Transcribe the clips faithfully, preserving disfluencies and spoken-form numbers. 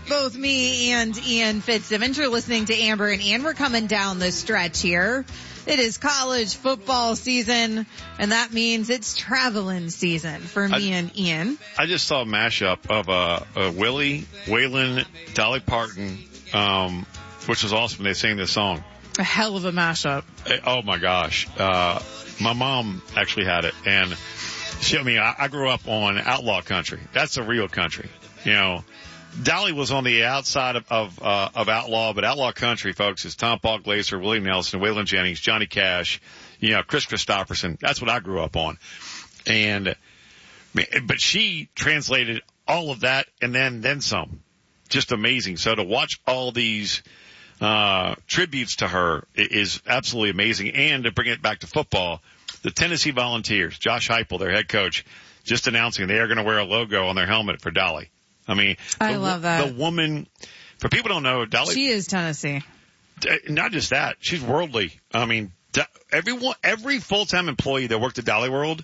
both me and Ian Fitzsimmons. You're listening to Amber and Ian. We're coming down the stretch here. It is college football season, and that means it's traveling season for me I, and Ian. I just saw a mashup of uh, uh, Willie, Waylon, Dolly Parton, um, which was awesome. They sang this song. A hell of a mashup. Oh, my gosh. Uh, my mom actually had it, and she, I mean, I, I grew up on outlaw country. That's the real country. You know, Dolly was on the outside of of, uh, of outlaw, but outlaw country, folks, is Tom Paul Glaser, Willie Nelson, Waylon Jennings, Johnny Cash, you know, Chris Christopherson. That's what I grew up on. And, but she translated all of that and then, then some. Just amazing. So to watch all these, uh, tributes to her is absolutely amazing. And to bring it back to football, the Tennessee Volunteers, Josh Heupel, their head coach, just announcing they are going to wear a logo on their helmet for Dolly. I mean, I the, love that. The woman, for people who don't know, Dolly. She is Tennessee. Not just that. She's worldly. I mean, everyone, every full-time employee that worked at Dolly World,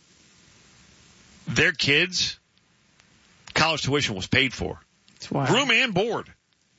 their kids, college tuition was paid for. Room and board.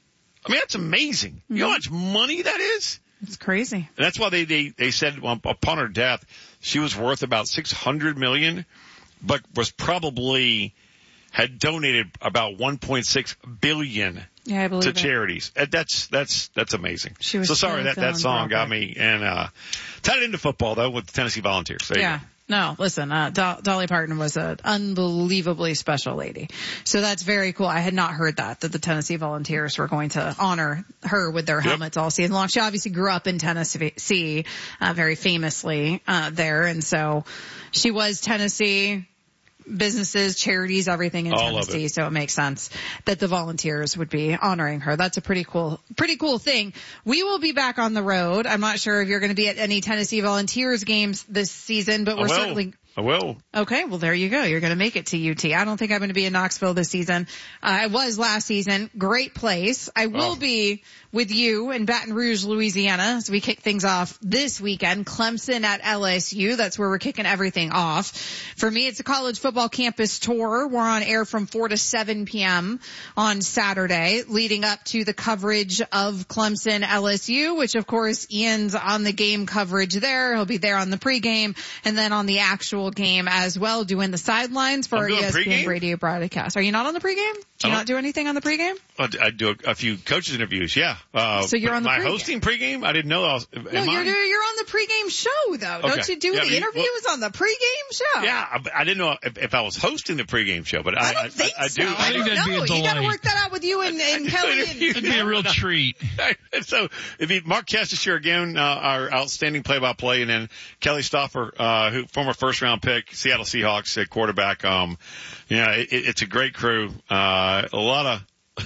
I mean, that's amazing. Mm-hmm. You know how much money that is? It's crazy. And that's why they, they, they said um, upon her death, she was worth about six hundred million dollars, but was probably had donated about one point six billion dollars yeah, I believe to it. charities. That's, that's, that's amazing. She was so sorry that, that song got me and, uh, tied it into football though with the Tennessee Volunteers. There yeah. You go. No, listen, uh, Do- Dolly Parton was an unbelievably special lady. So that's very cool. I had not heard that, that the Tennessee Volunteers were going to honor her with their helmets yep. all season long. She obviously grew up in Tennessee, uh, very famously, uh, there. And so she was Tennessee. Businesses, charities, everything in All Tennessee. It. So it makes sense that the Volunteers would be honoring her. That's a pretty cool, pretty cool thing. We will be back on the road. I'm not sure if you're going to be at any Tennessee Volunteers games this season, but we're certainly. I will. Okay, well there you go. You're going to make it to U T. I don't think I'm going to be in Knoxville this season. Uh, I was last season. Great place. I will oh. be with you in Baton Rouge, Louisiana, as we kick things off this weekend. Clemson at L S U. That's where we're kicking everything off. For me, it's a college football campus tour. We're on air from four to seven p.m. on Saturday, leading up to the coverage of Clemson L S U, which of course Ian's on the game coverage there. He'll be there on the pregame and then on the actual game as well, doing the sidelines for our E S P N pregame? radio broadcast. Are you not on the pregame? Do you not do anything on the pregame? I do a, a few coaches interviews, yeah. Uh, so you're on the my pregame. hosting pregame? I didn't know I was. No, you're, you're on the pregame show though. Okay. Don't you do yeah, the you, interviews well, on the pregame show? Yeah, I, I didn't know if, if I was hosting the pregame show, but I, I don't think I, I, I so. do. I, I don't know. You got to work that out with you and, and Kelly. And, It'd be a real treat. So if you, Mark Kestecher again, uh, our outstanding play-by-play, and then Kelly Stoffer, uh, who former first-round pick, Seattle Seahawks at quarterback. Um, yeah, it, it's a great crew. Uh, a lot of.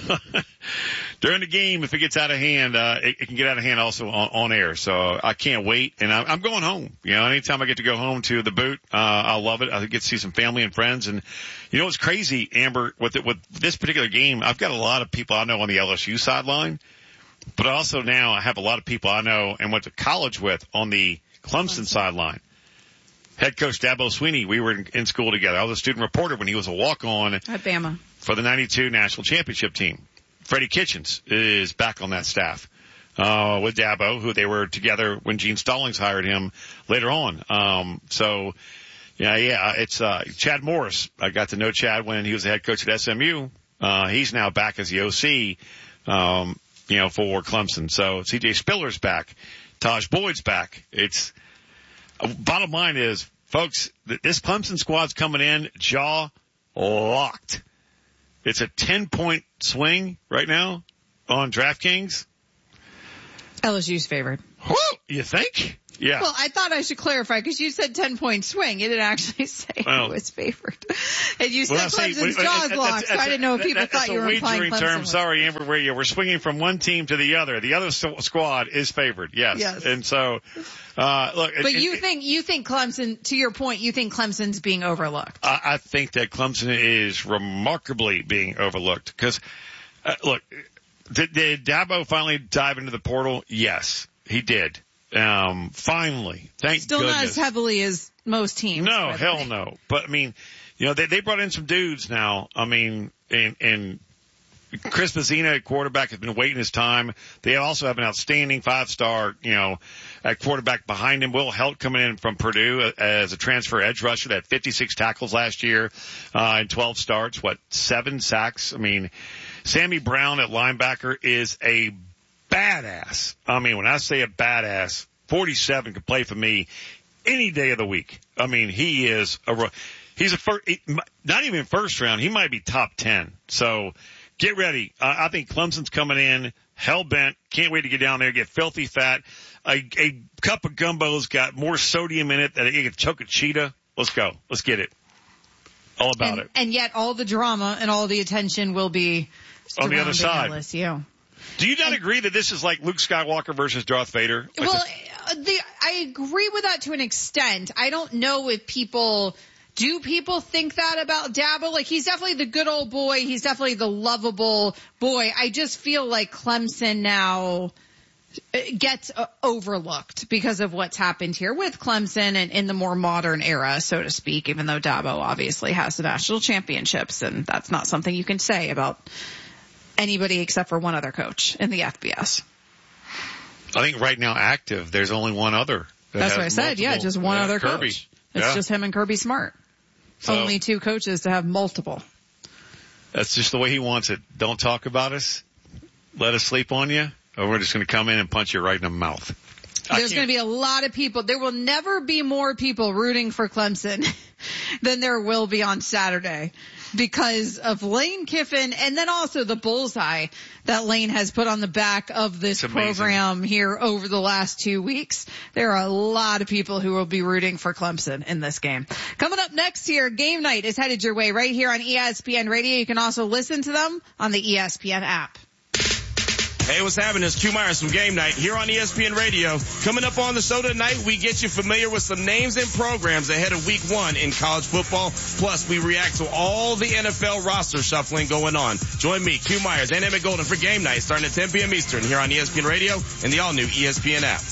During the game, if it gets out of hand, uh, it, it can get out of hand also on, on air. So I can't wait. And I'm, I'm going home. You know, anytime I get to go home to the boot, uh, I'll love it. I get to see some family and friends. And you know what's crazy, Amber, with it, with this particular game, I've got a lot of people I know on the L S U sideline, but also now I have a lot of people I know and went to college with on the Clemson, Clemson. sideline. Head coach Dabo Swinney, we were in, in school together. I was a student reporter when he was a walk-on at Bama for the ninety-two national championship team. Freddie Kitchens is back on that staff, uh, with Dabo, who they were together when Gene Stallings hired him later on. Um, so, yeah, yeah, it's, uh, Chad Morris. I got to know Chad when he was the head coach at S M U. Uh, he's now back as the O C, um, you know, for Clemson. So C J Spiller's back. Taj Boyd's back. It's, uh, bottom line is, folks, th- this Clemson squad's coming in jaw locked. It's a ten-point swing right now on DraftKings. L S U's favored. Whoa, you think? Yeah. Well, I thought I should clarify because you said ten-point swing. You didn't actually say well, who was favored. And you said Clemson's jaws locked, so I didn't know if people thought you were implying Clemson. That's a wagering term. Sorry, Amber, we're, we're swinging from one team to the other. The other squad is favored, yes. Yes. And so, uh, look. But it, you it, think, you think Clemson, to your point, you think Clemson's being overlooked? I, I think that Clemson is remarkably being overlooked because, uh, look, did, did Dabo finally dive into the portal? Yes, he did. Um, finally, thank Still goodness. not as heavily as most teams. No, hell no. But I mean, you know, they, they brought in some dudes now. I mean, and, and Chris Mazzina at quarterback has been waiting his time. They also have an outstanding five-star, you know, at quarterback behind him. Will Helt coming in from Purdue as a transfer edge rusher that had fifty-six tackles last year, uh, and twelve starts, what, seven sacks? I mean, Sammy Brown at linebacker is a badass. I mean, when I say a badass, forty-seven could play for me any day of the week. I mean, he is a, he's a first, not even first round. He might be top ten. So get ready. Uh, I think Clemson's coming in hell bent. Can't wait to get down there, get filthy fat. A, a cup of gumbo's got more sodium in it than you could choke a cheetah. Let's go. Let's get it. All about and, it. And yet all the drama and all the attention will be on the other side. L S U. Do you not and, agree that this is like Luke Skywalker versus Darth Vader? Like well, the, the, I agree with that to an extent. I don't know if people, do people think that about Dabo? Like, he's definitely the good old boy. He's definitely the lovable boy. I just feel like Clemson now gets uh, overlooked because of what's happened here with Clemson and in the more modern era, so to speak, even though Dabo obviously has the national championships, and that's not something you can say about anybody except for one other coach in the F B S. I think right now active, there's only one other. That That's what I said. multiple. Yeah, just one yeah, other Kirby. coach. It's yeah. just him and Kirby Smart. So, only two coaches to have multiple. That's just the way he wants it. Don't talk about us. Let us sleep on you, or we're just going to come in and punch you right in the mouth. There's going to be a lot of people. There will never be more people rooting for Clemson than there will be on Saturday because of Lane Kiffin and then also the bullseye that Lane has put on the back of this program here over the last two weeks. There are a lot of people who will be rooting for Clemson in this game. Coming up next here, Game Night is headed your way right here on E S P N Radio. You can also listen to them on the E S P N app. Hey, what's happening? It's Q Myers from Game Night here on E S P N Radio. Coming up on the show tonight, we get you familiar with some names and programs ahead of week one in college football. Plus, we react to all the N F L roster shuffling going on. Join me, Q Myers, and Emmett Golden for Game Night starting at ten p.m. Eastern here on E S P N Radio and the all-new E S P N app.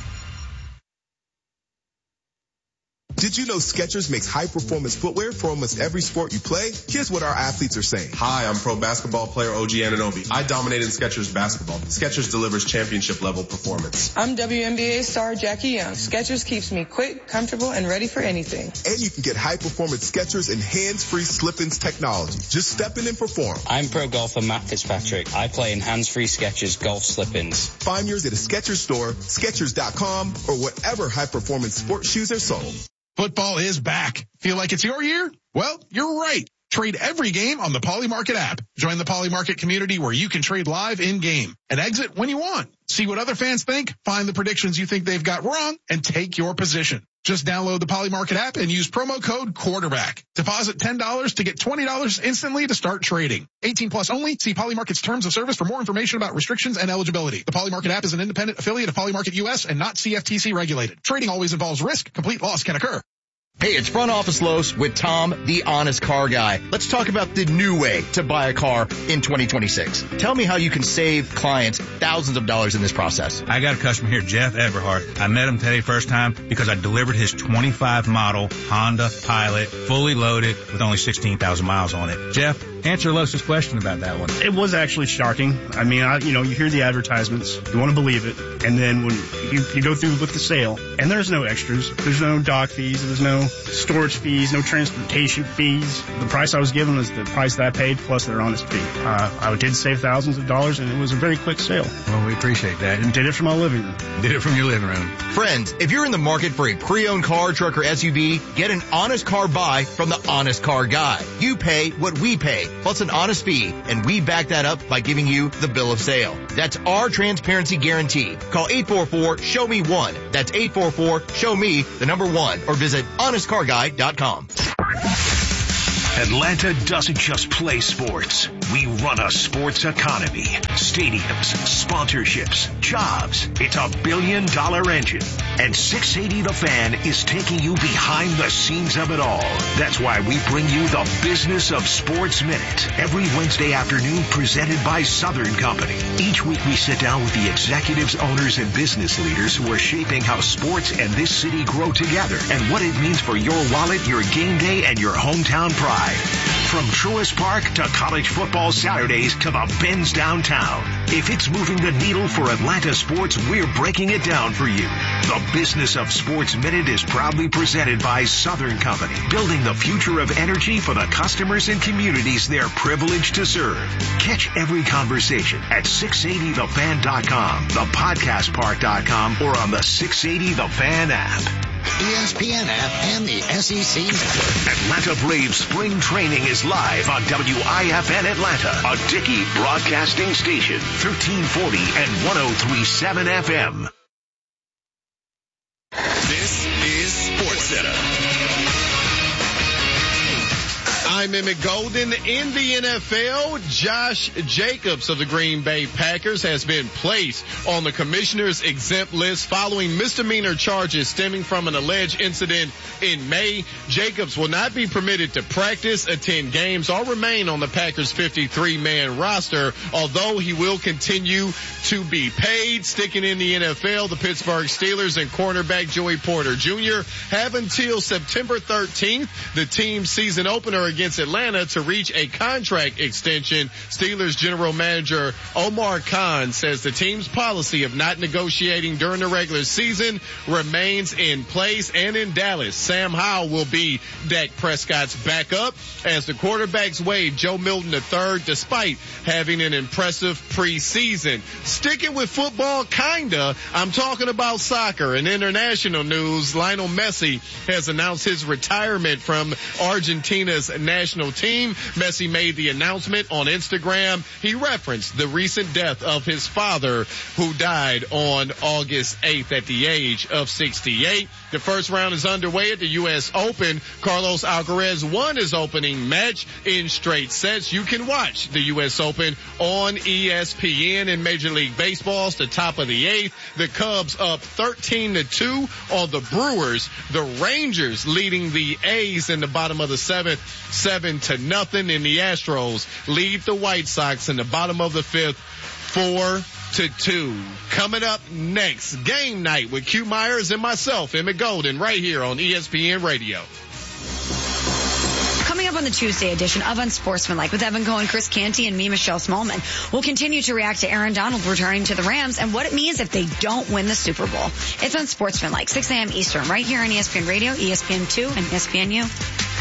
Did you know Skechers makes high-performance footwear for almost every sport you play? Here's what our athletes are saying. Hi, I'm pro basketball player O G Anunoby. I dominated Skechers basketball. Skechers delivers championship-level performance. I'm W N B A star Jackie Young. Skechers keeps me quick, comfortable, and ready for anything. And you can get high-performance Skechers and hands-free slip-ins technology. Just step in and perform. I'm pro golfer Matt Fitzpatrick. I play in hands-free Skechers golf slip-ins. Find yours at a Skechers store, Skechers dot com, or whatever high-performance sports shoes are sold. Football is back. Feel like it's your year? Well, you're right. Trade every game on the Poly Market app. Join the Poly Market community where you can trade live in-game and exit when you want. See what other fans think, find the predictions you think they've got wrong, and take your position. Just download the Poly Market app and use promo code quarterback. Deposit ten dollars to get twenty dollars instantly to start trading. eighteen plus only. See Poly Market's terms of service for more information about restrictions and eligibility. The Poly Market app is an independent affiliate of Poly Market U S and not C F T C regulated. Trading always involves risk. Complete loss can occur. Hey, it's Front Office Los with Tom, the honest car guy. Let's talk about the new way to buy a car in twenty twenty-six. Tell me how you can save clients thousands of dollars in this process. I got a customer here, Jeff Everhart. I met him today first time because I delivered his twenty-five model Honda Pilot, fully loaded with only sixteen thousand miles on it. Jeff, answer Los's question about that one. It was actually shocking. I mean, I, you know, you hear the advertisements, you want to believe it, and then when you, you go through with the sale, and there's no extras, there's no dock fees, there's no storage fees, no transportation fees. The price I was given was the price that I paid plus their honest fee. Uh, I did save thousands of dollars, and it was a very quick sale. Well, we appreciate that. And did it from my living room. Did it from your living room. Friends, if you're in the market for a pre-owned car, truck, or S U V, get an honest car buy from the Honest Car Guy. You pay what we pay, plus an honest fee, and we back that up by giving you the bill of sale. That's our transparency guarantee. Call eight four four, show me one. That's eight four four, show me the number one, or visit honest car guy dot com. Atlanta doesn't just play sports. We run a sports economy. Stadiums, sponsorships, jobs. It's a billion dollar engine. And six eighty The Fan is taking you behind the scenes of it all. That's why we bring you the Business of Sports Minute every Wednesday afternoon, presented by Southern Company. Each week we sit down with the executives, owners, and business leaders who are shaping how sports and this city grow together and what it means for your wallet, your game day, and your hometown pride. live. From Truist Park to college football Saturdays to the Benz downtown. If it's moving the needle for Atlanta sports, we're breaking it down for you. The Business of Sports Minute is proudly presented by Southern Company, building the future of energy for the customers and communities they're privileged to serve. Catch every conversation at six eighty the fan dot com, the podcast park dot com, or on the six eighty The Fan app. E S P N app and the S E C Network. Atlanta Braves spring training is live on W I F N Atlanta, a Dickey broadcasting station, thirteen forty and one oh three point seven F M. This is SportsCenter. I'm Emmett Golden. In the N F L, Josh Jacobs of the Green Bay Packers has been placed on the commissioner's exempt list following misdemeanor charges stemming from an alleged incident in May. Jacobs will not be permitted to practice, attend games, or remain on the Packers' fifty-three man roster, although he will continue to be paid. Sticking in the N F L, the Pittsburgh Steelers and cornerback Joey Porter Junior have until September thirteenth, the team's season opener against Atlanta, to reach a contract extension. Steelers general manager Omar Khan says the team's policy of not negotiating during the regular season remains in place. And in Dallas, Sam Howell will be Dak Prescott's backup as the quarterbacks waive Joe Milton the third despite having an impressive preseason. Sticking with football, kinda, I'm talking about soccer. In international news, Lionel Messi has announced his retirement from Argentina's national team. Messi made the announcement on Instagram. He referenced the recent death of his father, who died on August eighth at the age of sixty-eight. The first round is underway at the U S Open. Carlos Alcaraz won his opening match in straight sets. You can watch the U S Open on E S P N. In Major League Baseball, it's the top of the eighth. The Cubs up thirteen to two on the Brewers. The Rangers leading the A's in the bottom of the seventh, seven to nothing. And the Astros lead the White Sox in the bottom of the fifth, four to two. Coming up next, game night with Q Myers and myself, Emmett Golden, right here on E S P N Radio. Coming up on the Tuesday edition of Unsportsmanlike with Evan Cohen, Chris Canty, and me, Michelle Smallman, we'll continue to react to Aaron Donald returning to the Rams and what it means if they don't win the Super Bowl. It's Unsportsmanlike, six a.m. Eastern, right here on E S P N Radio, E S P N two, and E S P N U.